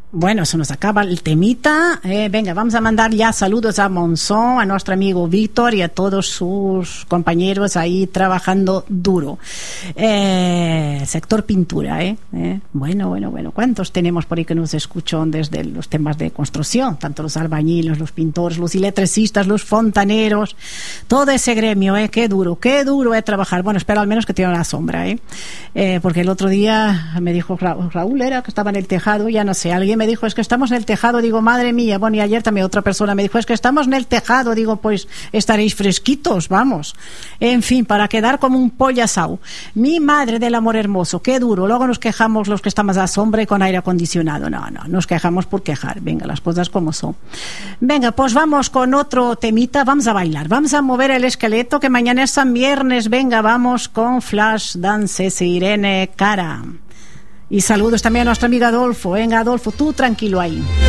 Bueno, se nos acaba el temita. Venga, vamos a mandar ya saludos a Monzón, a nuestro amigo Víctor y a todos sus compañeros ahí trabajando duro. Sector pintura, Bueno. ¿Cuántos tenemos por ahí que nos escuchan desde los temas de construcción? Tanto los albañiles, los pintores, los electricistas, los fontaneros, todo ese gremio, Qué duro es trabajar. Bueno, espero al menos que tenga la sombra, porque el otro día me dijo Raúl, era que estaba en el tejado, ya no sé, alguien me dijo, es que estamos en el tejado, digo, madre mía. Bueno, y ayer también otra persona me dijo, es que estamos en el tejado, digo, pues estaréis fresquitos, vamos. En fin, para quedar como un pollo asado. Mi madre del amor hermoso, qué duro. Luego nos quejamos los que estamos a sombra y con aire acondicionado. No, nos quejamos por quejar. Venga, las cosas como son. Venga, pues vamos con otro temita, vamos a bailar, vamos a mover el esqueleto, que mañana es San Viernes. Venga, vamos con Flash Dances e Irene Cara. Y saludos también a nuestra amiga Adolfo. Venga, Adolfo, tú tranquilo ahí.